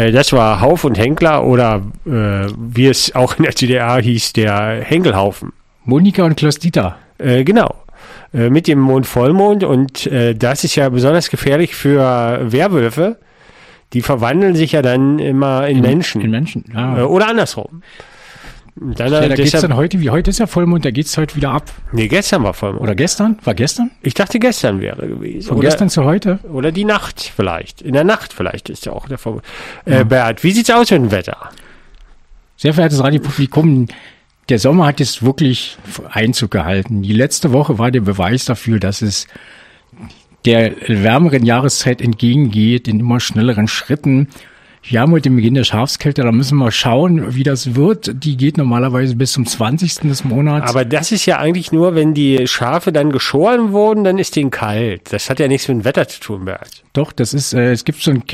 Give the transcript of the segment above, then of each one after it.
Das war Hauf und Henkler oder wie es auch in der DDR hieß, der Henkelhaufen. Monika und Klaus-Dieter. Genau. Mit dem Mond-Vollmond und das ist ja besonders gefährlich für Werwölfe. Die verwandeln sich ja dann immer in Menschen. In Menschen, ja. Oder andersrum. Dann, da geht's dann heute, wie heute ist ja Vollmond, da geht's heute wieder ab. Nee, gestern war Vollmond. Oder gestern? War gestern? Ich dachte, gestern wäre gewesen. Von gestern zu heute? Oder die Nacht vielleicht. In der Nacht vielleicht ist ja auch der Vollmond. Bert, wie sieht's aus mit dem Wetter? Sehr verehrtes Radiopublikum, der Sommer hat jetzt wirklich Einzug gehalten. Die letzte Woche war der Beweis dafür, dass es der wärmeren Jahreszeit entgegengeht, in immer schnelleren Schritten. Wir haben heute den Beginn der Schafskälte, da müssen wir schauen, wie das wird. Die geht normalerweise bis zum 20. des Monats. Aber das ist ja eigentlich nur, wenn die Schafe dann geschoren wurden, dann ist denen kalt. Das hat ja nichts mit dem Wetter zu tun, Bert. Doch, das ist, es gibt in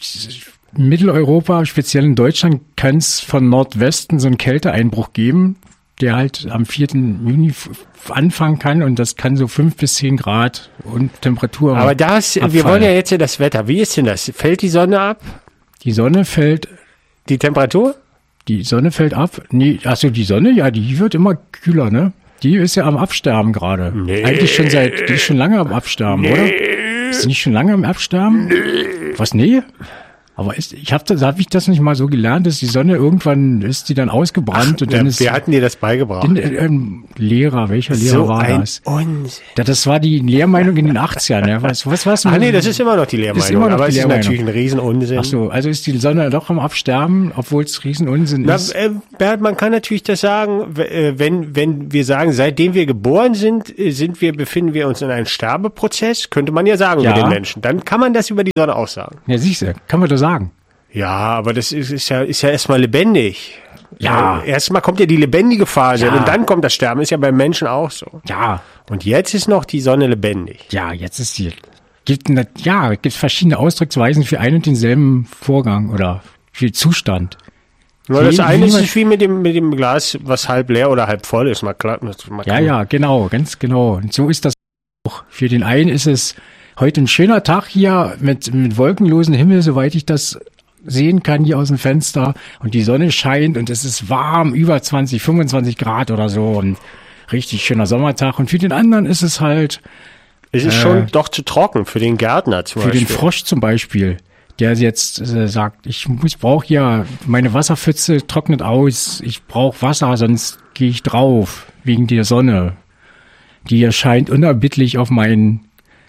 Mitteleuropa, speziell in Deutschland, kann es von Nordwesten so einen Kälteeinbruch geben, der halt am 4. Juni anfangen kann und das kann so 5 bis 10 Grad und Temperatur. Aber wir wollen ja jetzt das Wetter. Wie ist denn das? Fällt die Sonne ab? Die Sonne fällt. Die Temperatur? Die Sonne fällt ab. Nee, achso, die Sonne, ja, die wird immer kühler, ne? Die ist ja am Absterben gerade. Nee. Eigentlich die ist schon lange am Absterben, oder? Ist die nicht schon lange am Absterben? Was, nee? Aber hab ich das nicht mal so gelernt, dass die Sonne irgendwann ist die dann ausgebrannt und dann ist. Wer hat dir das beigebracht? Lehrer, welcher Lehrer war das? Unsinn. Das war die Lehrmeinung in den 80ern, ja. Was war's? Nee, das ist immer noch die Lehrmeinung. Aber es ist natürlich ein Riesenunsinn. Ach so, also ist die Sonne doch am Absterben, obwohl es Riesenunsinn ist. Bert, man kann natürlich das sagen, wenn wir sagen, seitdem wir geboren sind, befinden wir uns in einem Sterbeprozess, könnte man ja sagen über den Menschen. Dann kann man das über die Sonne auch sagen. Ja, siehst du, kann man das sagen. Ja, aber das ist ja erstmal lebendig. Ja. Erstmal kommt ja die lebendige Phase und dann kommt das Sterben. Ist ja beim Menschen auch so. Ja. Und jetzt ist noch die Sonne lebendig. Ja, jetzt ist sie. Gibt verschiedene Ausdrucksweisen für einen und denselben Vorgang oder für Zustand. Nur das eine ist wie mit dem Glas, was halb leer oder halb voll ist. Ja, genau, ganz genau. Und so ist das auch. Für den einen ist es heute ein schöner Tag hier mit wolkenlosem Himmel, soweit ich das sehen kann hier aus dem Fenster. Und die Sonne scheint und es ist warm, über 20, 25 Grad oder so. Ein richtig schöner Sommertag. Und für den anderen ist es halt... Es ist schon doch zu trocken für den Gärtner zum Beispiel. Für den Frosch zum Beispiel, der jetzt sagt, ich brauche hier, meine Wasserpfütze trocknet aus, ich brauche Wasser, sonst gehe ich drauf, wegen der Sonne. Die erscheint unerbittlich auf mein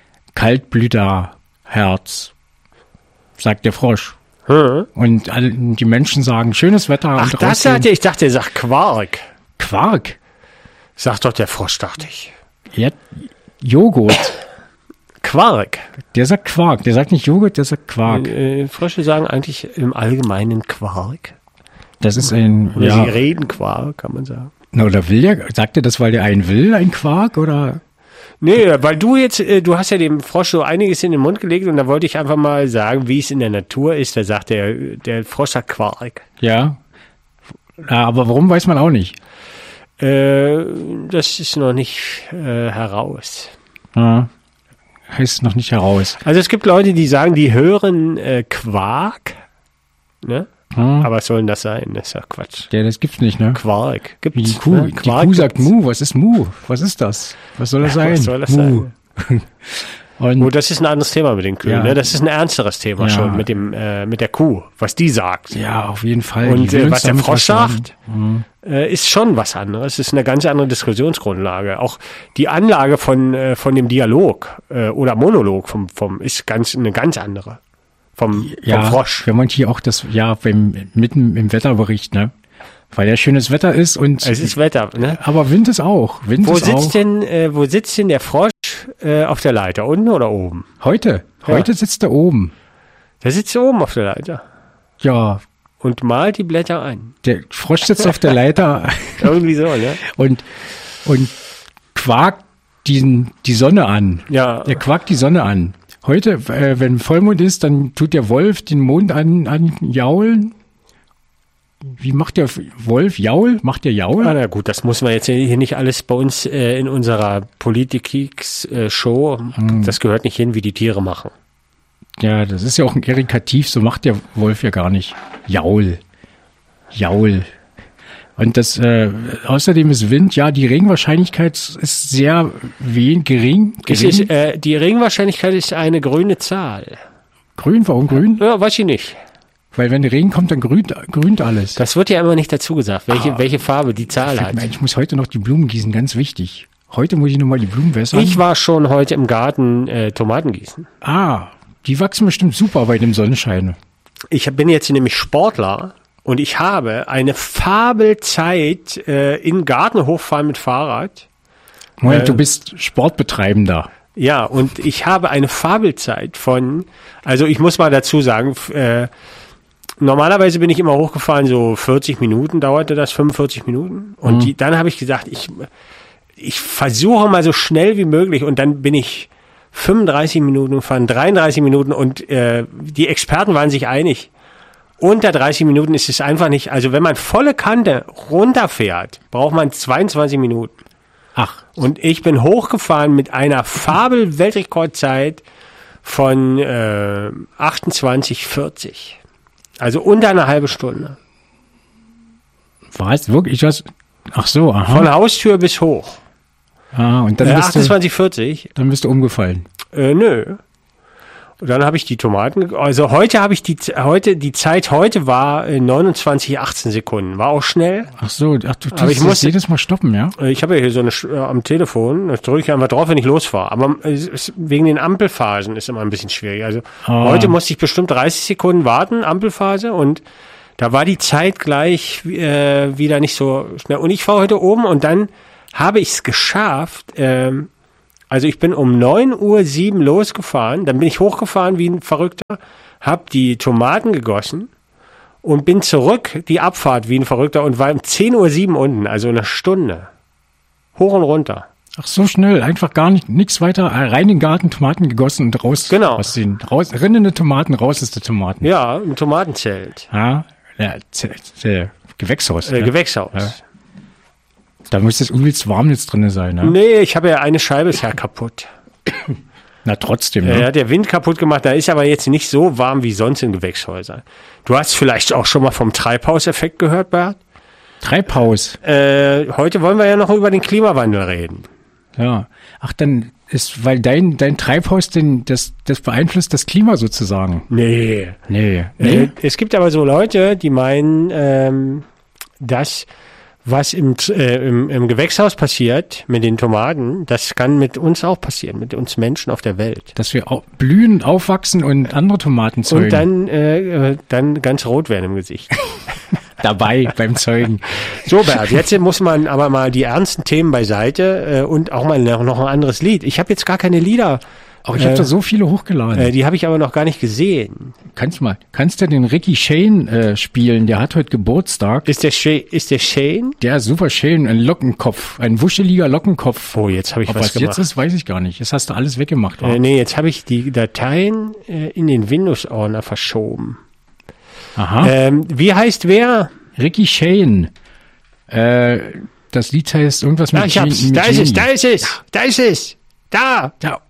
Kaltblüterherz, sagt der Frosch. Und die Menschen sagen, schönes Wetter. Ach, das sagt er, ich dachte, er sagt Quark. Quark? Sagt doch der Frosch, dachte ich. Ja, Joghurt. Quark. Der sagt Quark, der sagt nicht Joghurt, der sagt Quark. Frösche sagen eigentlich im Allgemeinen Quark. Das ist ein... Oder sie reden Quark, kann man sagen. Na, oder sagt er das, weil der einen will, ein Quark, oder... Nee, weil du hast ja dem Frosch so einiges in den Mund gelegt und da wollte ich einfach mal sagen, wie es in der Natur ist. Da sagt der Frosch sagt Quark. Ja, aber warum, weiß man auch nicht. Das ist noch nicht heraus. Ja, heißt noch nicht heraus. Also es gibt Leute, die sagen, die hören Quark, ne? Aber was soll denn das sein? Das ist ja Quatsch. Ja, das gibt's nicht, ne? Quark. Gibt's, die Kuh, ne? Die Kuh sagt Mu. Was ist Mu? Was ist das? Was soll das sein? Was soll das sein? Und das ist ein anderes Thema mit den Kühen. Ne? Das ist ein ernsteres Thema schon mit der Kuh, was die sagt. Ja, auf jeden Fall. Und was der Frosch sagt, ist schon was anderes. Es ist eine ganz andere Diskussionsgrundlage. Auch die Anlage von dem Dialog oder Monolog ist eine ganz andere. Vom Frosch. Wenn man hier auch mitten im Wetterbericht, ne? Weil ja schönes Wetter ist und... Es ist Wetter, ne? Aber Wind ist auch. Wo sitzt denn der Frosch auf der Leiter? Unten oder oben? Heute sitzt er oben. Der sitzt oben auf der Leiter? Ja. Und malt die Blätter ein. Der Frosch sitzt auf der Leiter. Irgendwie so, ne? Und quakt die Sonne an. Ja. Der quakt die Sonne an. Heute, wenn Vollmond ist, dann tut der Wolf den Mond an jaulen. Wie macht der Wolf? Jaul? Macht der Jaul? Na gut, das muss man jetzt hier nicht alles bei uns in unserer Politik-Show. Das gehört nicht hin, wie die Tiere machen. Ja, das ist ja auch ein Irritativ, so macht der Wolf ja gar nicht. Jaul. Und das, außerdem ist Wind, ja, die Regenwahrscheinlichkeit ist sehr gering. Die Regenwahrscheinlichkeit ist eine grüne Zahl. Grün, warum grün? Ja, weiß ich nicht. Weil wenn der Regen kommt, dann grünt alles. Das wird ja immer nicht dazu gesagt, welche Farbe die Zahl hat. Ich muss heute noch die Blumen gießen, ganz wichtig. Heute muss ich nochmal die Blumen wässern. Ich war schon heute im Garten Tomaten gießen. Die wachsen bestimmt super bei dem Sonnenschein. Ich bin jetzt nämlich Sportler und ich habe eine Fabelzeit in den Garten hochfahren mit Fahrrad. Moment, du bist Sportbetreibender. Ja, und ich habe eine Fabelzeit also ich muss mal dazu sagen, normalerweise bin ich immer hochgefahren, so 40 Minuten dauerte das, 45 Minuten. Und dann habe ich gesagt, ich versuche mal so schnell wie möglich und dann bin ich 35 Minuten gefahren, 33 Minuten und die Experten waren sich einig. Unter 30 Minuten ist es einfach nicht, also wenn man volle Kante runterfährt, braucht man 22 Minuten. Ach. Und ich bin hochgefahren mit einer Fabel-Weltrekordzeit von 28,40. Also unter eine halbe Stunde. Was? Wirklich? Ach so, aha. Von Haustür bis hoch. Und dann 28,40. Dann bist du umgefallen. Nö. Und dann habe ich die Tomaten, also heute die Zeit heute war 29,18 Sekunden. War auch schnell. Ach so, du aber ich muss jedes Mal stoppen, ja? Ich habe ja hier so eine am Telefon, das drücke ich einfach drauf, wenn ich losfahre. Aber wegen den Ampelphasen ist immer ein bisschen schwierig. Also heute musste ich bestimmt 30 Sekunden warten, Ampelphase, und da war die Zeit gleich wieder nicht so schnell. Und ich fahre heute oben und dann habe ich es geschafft, also ich bin um 9:07 Uhr losgefahren, dann bin ich hochgefahren wie ein Verrückter, habe die Tomaten gegossen und bin zurück, die Abfahrt wie ein Verrückter, und war um 10:07 Uhr unten, also eine Stunde. Hoch und runter. Ach, so schnell, einfach gar nichts weiter, rein in den Garten, Tomaten gegossen und raus. Genau. Rinnende Tomaten, raus ist der Tomaten. Ja, ein Tomatenzelt. Gewächshaus. Gewächshaus. Ja. Da muss das übelst warm jetzt drin sein, ne? Nee, ich habe ja eine Scheibe ist ja kaputt. Na, trotzdem, ne? Ja, hat der Wind kaputt gemacht, da ist aber jetzt nicht so warm wie sonst in Gewächshäusern. Du hast vielleicht auch schon mal vom Treibhauseffekt gehört, Bert? Treibhaus? Heute wollen wir ja noch über den Klimawandel reden. Ja. Ach, dann ist, weil dein Treibhaus das beeinflusst das Klima sozusagen. Nee. Es gibt aber so Leute, die meinen, dass was im Gewächshaus passiert mit den Tomaten, das kann mit uns auch passieren, mit uns Menschen auf der Welt. Dass wir auch blühen, aufwachsen und andere Tomaten zeugen. Und dann ganz rot werden im Gesicht. Dabei beim Zeugen. So, Bert, jetzt muss man aber mal die ernsten Themen beiseite und auch mal noch ein anderes Lied. Ich habe jetzt gar keine Lieder. Auch ich habe da so viele hochgeladen. Die habe ich aber noch gar nicht gesehen. Kannst du den Ricky Shane spielen? Der hat heute Geburtstag. Ist der Shane? Der ist super Shane, ein Lockenkopf, ein wuscheliger Lockenkopf. Oh, jetzt habe ich was gemacht. Jetzt ist, weiß ich gar nicht. Das hast du alles weggemacht. Nee, jetzt habe ich die Dateien in den Windows-Ordner verschoben. Aha. Wie heißt wer? Ricky Shane. Das Lied heißt irgendwas mit ich hab's. Da ist es. Da!